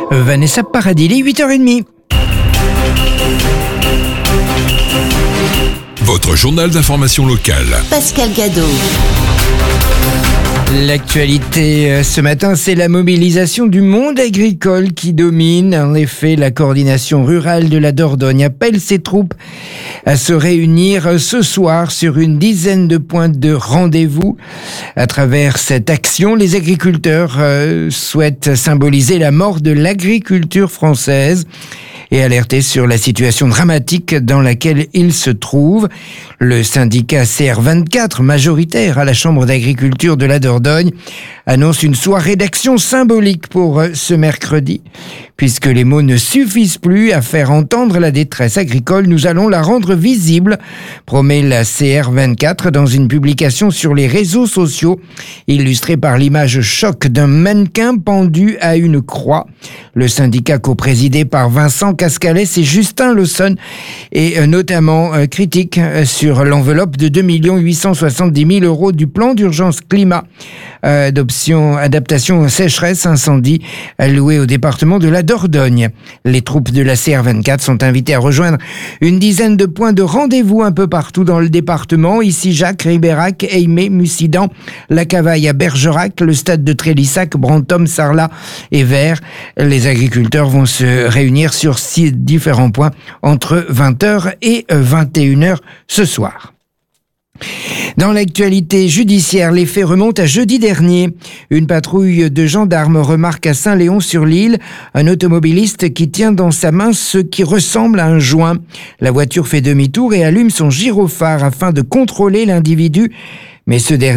Vanessa Paradis, il est 8h30. Votre journal d'information locale. Pascal Gadot. L'actualité ce matin, c'est la mobilisation du monde agricole qui domine. En effet, la coordination rurale de la Dordogne appelle ses troupes à se réunir ce soir sur une dizaine de points de rendez-vous. À travers cette action, les agriculteurs souhaitent symboliser la mort de l'agriculture française et alerter sur la situation dramatique dans laquelle il se trouve. Le syndicat CR24, majoritaire à la Chambre d'agriculture de la Dordogne, annonce une soirée d'action symbolique pour ce mercredi. Puisque les mots ne suffisent plus à faire entendre la détresse agricole, nous allons la rendre visible, promet la CR24 dans une publication sur les réseaux sociaux, illustrée par l'image choc d'un mannequin pendu à une croix. Le syndicat coprésidé par Vincent Cascalès et Justin Lawson est notamment critique sur l'enveloppe de 2 870 000 € du plan d'urgence climat, adaptation sécheresse incendie alloué au département de la Dordogne. Les troupes de la CR24 sont invitées à rejoindre une dizaine de points de rendez-vous un peu partout dans le département. Ici Jacques, Ribérac, Aimé, Mussidan, La Cavaille à Bergerac, le stade de Trélissac, Brantôme, Sarlat et Vert. Les agriculteurs vont se réunir sur 6 différents points entre 20h et 21h ce soir. Dans l'actualité judiciaire, les faits remontent à jeudi dernier. Une patrouille de gendarmes remarque à Saint-Léon-sur-l'Île un automobiliste qui tient dans sa main ce qui ressemble à un joint. La voiture fait demi-tour et allume son gyrophare afin de contrôler l'individu, mais ce dernier